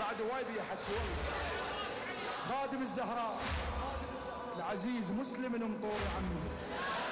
بعد هواي بيا حكي والله. خادم الزهراء العزيز مسلم المطور عمي.